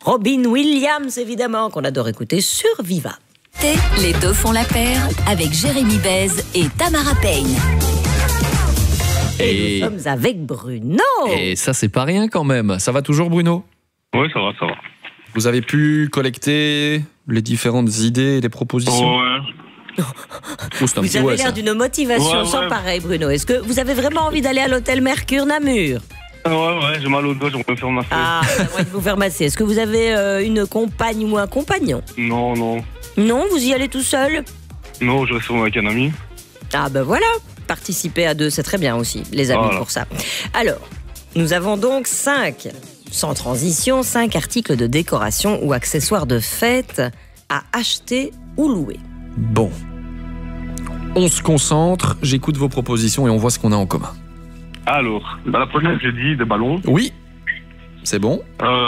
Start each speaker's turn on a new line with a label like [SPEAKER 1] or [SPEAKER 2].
[SPEAKER 1] Robin Williams, évidemment, qu'on adore écouter sur Viva.
[SPEAKER 2] Les deux font la paire avec Jérémy Bèze et Tamara Payne.
[SPEAKER 1] Et nous sommes avec Bruno.
[SPEAKER 3] Et ça, c'est pas rien quand même. Ça va toujours, Bruno ?
[SPEAKER 4] Oui, ça va, ça va.
[SPEAKER 3] Vous avez pu collecter les différentes idées et les propositions ?
[SPEAKER 4] Ouais.
[SPEAKER 1] Vous avez l'air d'une motivation sans pareil, Bruno. Est-ce que vous avez vraiment envie d'aller à l'hôtel Mercure Namur ?
[SPEAKER 4] Ouais, j'ai mal au dos, j'aimerais me faire masser.
[SPEAKER 1] Ah, j'aimerais vous faire masser. Est-ce que vous avez une compagne ou un compagnon ?
[SPEAKER 4] Non.
[SPEAKER 1] Non, vous y allez tout seul ?
[SPEAKER 4] Non, je reste souvent avec un ami.
[SPEAKER 1] Ah ben voilà, participer à deux, c'est très bien aussi, les amis, pour ça. Alors, nous avons donc 5, sans transition, 5 articles de décoration ou accessoires de fête à acheter ou louer.
[SPEAKER 3] Bon. On se concentre, j'écoute vos propositions et on voit ce qu'on a en commun.
[SPEAKER 4] Alors, la première, j'ai dit des ballons.
[SPEAKER 3] Oui, c'est bon.